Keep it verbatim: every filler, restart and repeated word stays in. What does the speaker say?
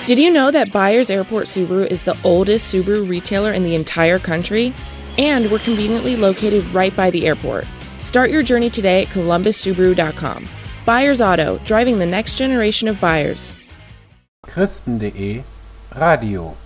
Did you know that Byers Airport Subaru is the oldest Subaru retailer in the entire country? And we're conveniently located right by the airport. Start your journey today at columbus subaru dot com. Byers Auto, driving the next generation of buyers. Christen punkt de Radio